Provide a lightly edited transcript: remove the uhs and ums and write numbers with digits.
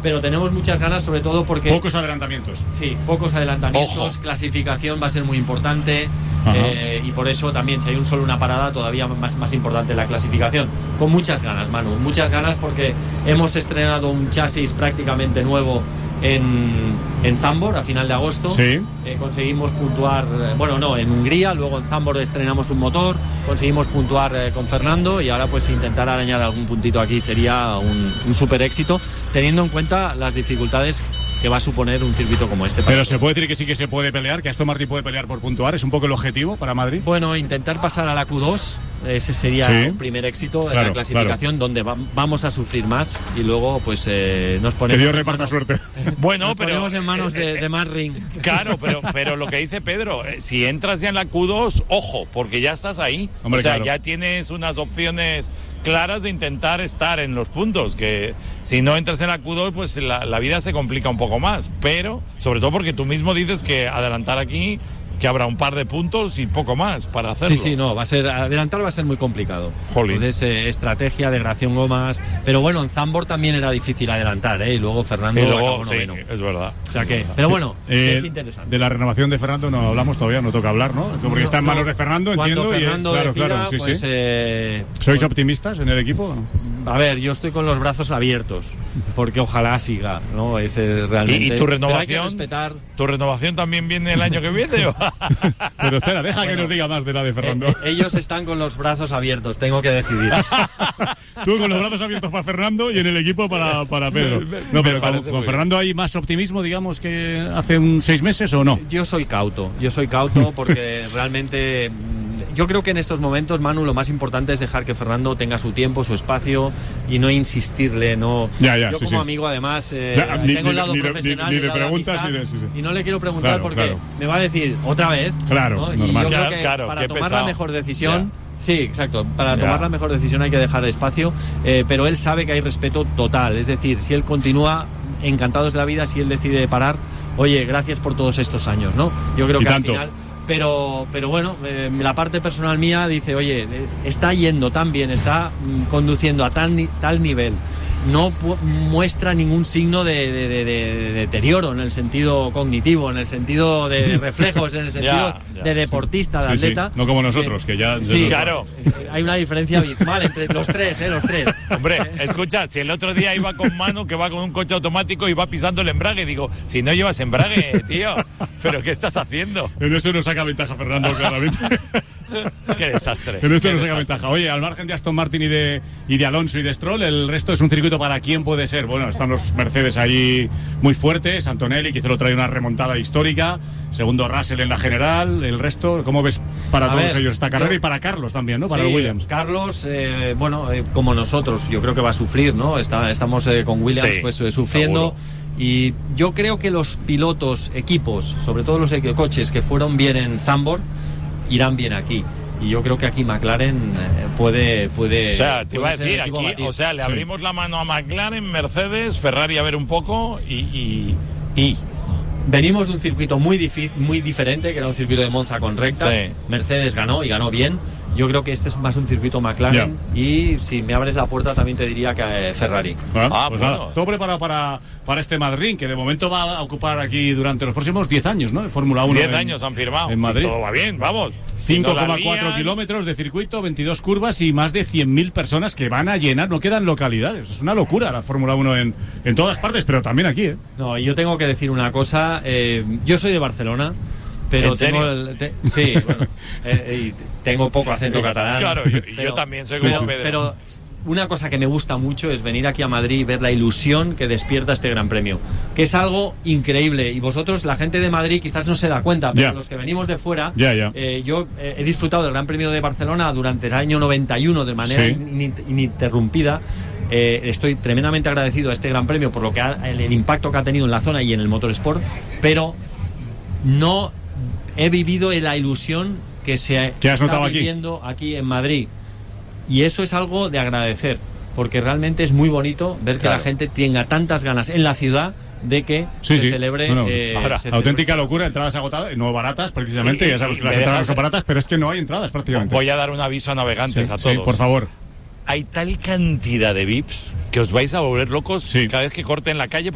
pero tenemos muchas ganas, sobre todo porque... Pocos adelantamientos. Sí, pocos adelantamientos. Ojo. Clasificación va a ser muy importante, y por eso también, si hay una parada, todavía más importante la clasificación. Con muchas ganas, Manu, muchas ganas, porque hemos estrenado un chasis prácticamente nuevo en Zandvoort a final de agosto. Sí. Conseguimos puntuar, en Hungría, luego en Zandvoort estrenamos un motor, conseguimos puntuar con Fernando, y ahora pues intentar arañar algún puntito aquí sería un súper éxito, teniendo en cuenta las dificultades que va a suponer un circuito como este. Pero se puede decir que sí que se puede pelear, que Aston Martin puede pelear por puntuar, es un poco el objetivo para Madrid. Bueno, intentar pasar a la Q2, ese sería el primer éxito de la clasificación, donde vamos a sufrir más, y luego pues nos ponemos... Que Dios reparta suerte. Bueno, pero ponemos en manos de Matt Ring. Claro, pero lo que dice Pedro, si entras ya en la Q2, ojo, porque ya estás ahí. Hombre, ya tienes unas opciones claras de intentar estar en los puntos, que si no entras en la Q2, pues la vida se complica un poco más, pero sobre todo porque tú mismo dices que adelantar aquí, que habrá un par de puntos y poco más para hacerlo. Sí, adelantar va a ser muy complicado. Jolín. Entonces, estrategia, degradación gomas, pero bueno, en Zandvoort también era difícil adelantar, y luego Fernando acabó noveno. Es verdad. O sea que, pero bueno, es interesante. De la renovación de Fernando no hablamos todavía, no toca hablar, ¿no? Porque está en manos de Fernando, entiendo. Fernando decida, sí, pues, sí. ¿Sois optimistas en el equipo? A ver, yo estoy con los brazos abiertos, porque ojalá siga, ¿no? Realmente. ¿Y tu renovación? Respetar... ¿Tu renovación también viene el año que viene? Pero espera, deja que nos diga más de la de Fernando. Ellos están con los brazos abiertos, tengo que decidir. Tú con los brazos abiertos para Fernando y en el equipo para Pedro. No, pero con Fernando hay más optimismo, digamos, que hace 6 meses, ¿o no? Yo soy cauto porque realmente... Yo creo que en estos momentos, Manu, lo más importante es dejar que Fernando tenga su tiempo, su espacio, y no insistirle, no. Yo como amigo, además, tengo el lado profesional, ni le preguntas, y no le quiero preguntar porque me va a decir otra vez. Claro, ¿no? normal. Y yo creo que para tomar la mejor decisión. Sí, exacto. Para tomar la mejor decisión hay que dejar espacio, pero él sabe que hay respeto total. Es decir, si él continúa, encantados de la vida. Si él decide parar, oye, gracias por todos estos años, ¿no? Yo creo que al final... Pero bueno, la parte personal mía dice, oye, está yendo tan bien, está conduciendo a tal nivel, no muestra ningún signo de deterioro en el sentido cognitivo, en el sentido de reflejos, en el sentido de deportista, de atleta. Sí. No como nosotros, que ya... Sí, claro. Hay una diferencia abismal entre los tres. Hombre, escucha, si el otro día iba con Manu, que va con un coche automático y va pisando el embrague, digo, si no llevas embrague, tío, ¿pero qué estás haciendo? En eso nos saca ventaja Fernando, claramente. Qué desastre. En esto nos saca ventaja. Oye, al margen de Aston Martin y de Alonso y de Stroll, el resto es un circuito para quién puede ser. Bueno, están los Mercedes ahí muy fuertes, Antonelli, que lo trae una remontada histórica, segundo Russell en la general, el resto, ¿cómo ves para todos ellos esta carrera? Y para Carlos también, ¿no? Para el Williams. Carlos, como nosotros, yo creo que va a sufrir, ¿no? Estamos con Williams sufriendo. Seguro. Y yo creo que los pilotos, equipos, sobre todo los coches que fueron bien en Zandvoort, irán bien aquí. Y yo creo que aquí McLaren puede. O sea, te iba a decir, aquí, le abrimos la mano a McLaren, Mercedes, Ferrari a ver un poco y... Venimos de un circuito muy diferente, que era un circuito de Monza con rectas. Sí. Mercedes ganó y ganó bien. Yo creo que este es más un circuito McLaren. Y si me abres la puerta también te diría que Ferrari. Pues nada, todo preparado para este Madrid, que de momento va a ocupar aquí durante los próximos 10 años, ¿no? De Fórmula 1. 10 años han firmado. En Madrid. Si todo va bien, vamos. 5,4 kilómetros de circuito, 22 curvas y más de 100.000 personas que van a llenar. No quedan localidades. Es una locura la Fórmula 1 en todas partes, pero también aquí, ¿eh? No, yo tengo que decir una cosa. Yo soy de Barcelona. Pero ¿En serio? Y tengo poco acento catalán. Claro, yo también soy como Pedro. Pero una cosa que me gusta mucho es venir aquí a Madrid y ver la ilusión que despierta este Gran Premio, que es algo increíble. Y vosotros, la gente de Madrid, quizás no se da cuenta, pero los que venimos de fuera, yo he disfrutado del Gran Premio de Barcelona durante el año 91 de manera ininterrumpida. Estoy tremendamente agradecido a este Gran Premio por lo que el impacto que ha tenido en la zona y en el motorsport, pero no he vivido la ilusión que se está viviendo aquí en Madrid, y eso es algo de agradecer, porque realmente es muy bonito ver que la gente tenga tantas ganas en la ciudad de que se celebre. Ahora, auténtica locura, entradas agotadas, no baratas precisamente, ya sabes que las entradas son baratas, pero es que no hay entradas prácticamente. Voy a dar un aviso a navegantes a todos. Sí, por favor. Hay tal cantidad de VIPs que os vais a volver locos cada vez que corten la calle.